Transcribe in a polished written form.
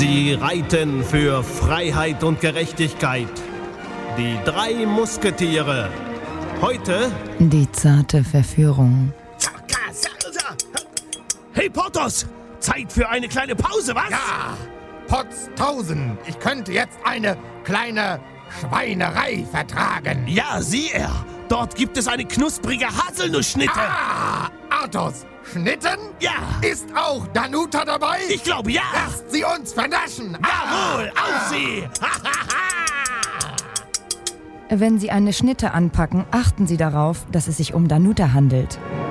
Sie reiten für Freiheit und Gerechtigkeit. Die 3 Musketiere. Heute die zarte Verführung. Hey Porthos, Zeit für eine kleine Pause, was? Ja, Potztausend. Ich könnte jetzt eine kleine Schweinerei vertragen. Ja, sieh er. Dort gibt es eine knusprige Haselnussschnitte. Ah, Athos, Schnitten? Ja. Ist auch Danuta dabei? Ich glaube, ja. Lasst sie uns vernaschen. Jawohl, auf sie. Wenn Sie eine Schnitte anpacken, achten Sie darauf, dass es sich um Danuta handelt.